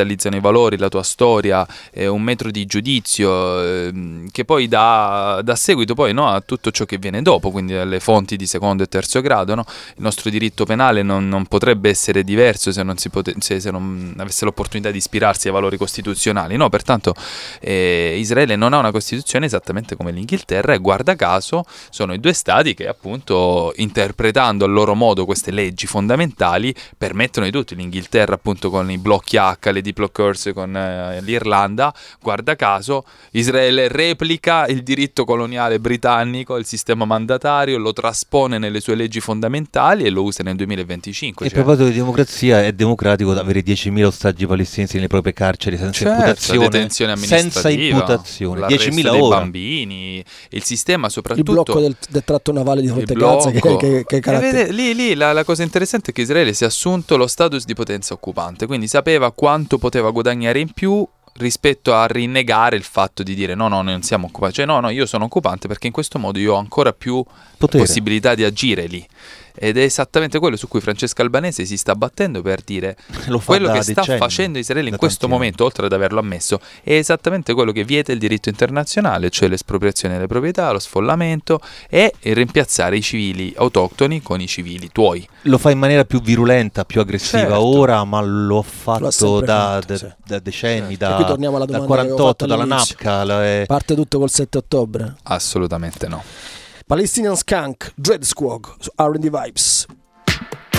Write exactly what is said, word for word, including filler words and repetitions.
cristallizzano i valori, la tua storia, eh, un metro di giudizio eh, che poi dà, dà seguito poi, no, a tutto ciò che viene dopo, quindi alle fonti di secondo e terzo grado, no? Il nostro diritto penale non, non potrebbe essere diverso se non, si pote- se, se non avesse l'opportunità di ispirarsi ai valori costituzionali, no? Pertanto eh, Israele non ha una costituzione esattamente come l'Inghilterra, e guarda caso sono i due stati che appunto, interpretando a loro modo queste leggi fondamentali, permettono di tutto. L'Inghilterra appunto con i blocchi H, le diplocurs con eh, l'Irlanda, guarda caso Israele replica il diritto coloniale britannico, il sistema mandatario, lo traspone nelle sue leggi fondamentali e lo usa nel duemilaventicinque. E cioè. a proposito di democrazia, è democratico avere diecimila ostaggi palestinesi nelle proprie carceri senza Certo, imputazione, detenzione amministrativa, senza imputazione, l'arresto diecimila dei ora. bambini, il sistema Il soprattutto blocco del, del tratto navale di Fonte il Gaza che, blocco. che, che E carattere- vede, lì, lì la, la cosa interessante è che Israele si è assunto lo status di potenza occupante, quindi sapeva quanto poteva guadagnare in più rispetto a rinnegare il fatto di dire no, no, noi non siamo occupati, cioè no, no, io sono occupante perché in questo modo io ho ancora più Potere. possibilità di agire lì. Ed è esattamente quello su cui Francesca Albanese si sta battendo per dire Lo fa quello da che sta decenni, facendo Israele in da questo tanti anni. momento, oltre ad averlo ammesso, è esattamente quello che vieta il diritto internazionale, cioè l'espropriazione delle proprietà, lo sfollamento e il rimpiazzare i civili autoctoni con i civili tuoi. Lo fa in maniera più virulenta, più aggressiva Certo. ora, ma lo ha Lo fatto ha sempre da, fatto, da- sì. da decenni, E qui torniamo alla da, dal domanda che avevo fatto quarantotto, dalla all'inizio. NAPCA. la- eh, Parte tutto col sette ottobre. Assolutamente no. Palestinian Skunk, Dread Squad su R and D Vibes.